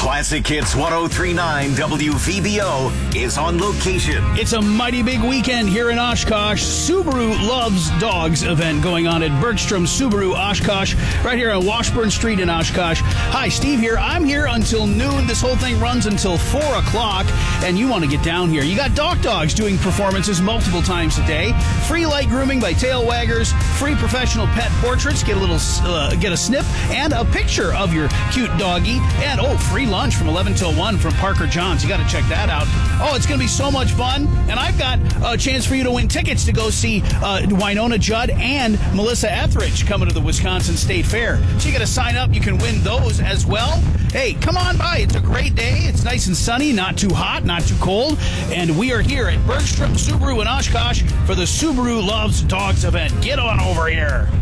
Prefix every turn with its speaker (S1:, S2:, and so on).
S1: Classic Hits 103.9 WVBO is on location.
S2: It's a mighty big weekend here in Oshkosh. Subaru Loves Dogs event going on at Bergstrom Subaru Oshkosh, right here on Washburn Street in Oshkosh. Hi, Steve here. I'm here until noon. This whole thing runs until 4 o'clock, and you want to get down here. You got Dogs doing performances multiple times a day. Free light grooming by tail waggers. Free professional pet portraits. Get a snip and a picture of your cute doggy. And, free lunch from 11 till 1 from Parker Johns. You got to check that out. It's going to be so much fun. And I've got a chance for you to win tickets to go see Wynonna Judd and Melissa Etheridge coming to the Wisconsin State Fair. So you got to sign up. You can win those as well. Hey, come on by. It's a great day. It's nice and sunny, not too hot, not too cold. And we are here at Bergstrom Subaru in Oshkosh for the Subaru Loves Dogs event. Get on over here.